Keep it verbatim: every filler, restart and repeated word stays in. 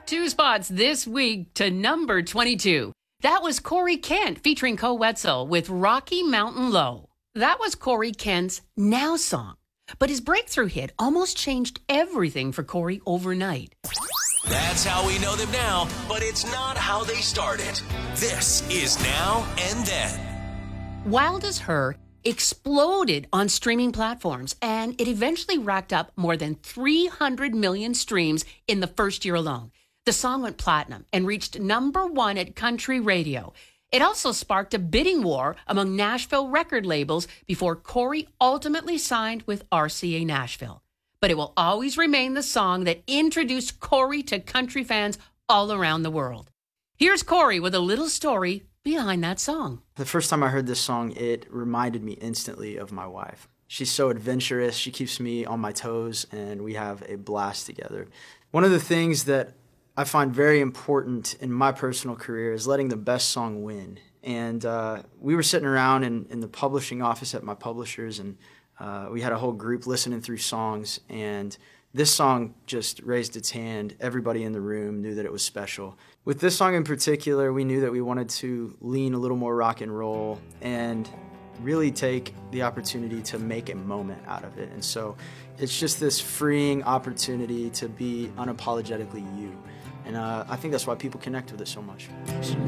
two spots this week to number twenty-two. That was Corey Kent featuring Koe Wetzel with Rocky Mountain Low. That was Corey Kent's Now song. But his breakthrough hit almost changed everything for Corey overnight. That's how we know them now, but it's not how they started. This is Now and Then. Wild as Her exploded on streaming platforms, and it eventually racked up more than three hundred million streams in the first year alone. The song went platinum and reached number one at country radio. It also sparked a bidding war among Nashville record labels before Corey ultimately signed with R C A Nashville. But it will always remain the song that introduced Corey to country fans all around the world. Here's Corey with a little story behind that song. The first time I heard this song, it reminded me instantly of my wife. She's so adventurous. She keeps me on my toes, and we have a blast together. One of the things that I find very important in my personal career is letting the best song win. And uh, we were sitting around in, in the publishing office at my publishers, and uh, we had a whole group listening through songs, and this song just raised its hand. Everybody in the room knew that it was special. With this song in particular, we knew that we wanted to lean a little more rock and roll and really take the opportunity to make a moment out of it. And so it's just this freeing opportunity to be unapologetically you. And uh, I think that's why people connect with it so much.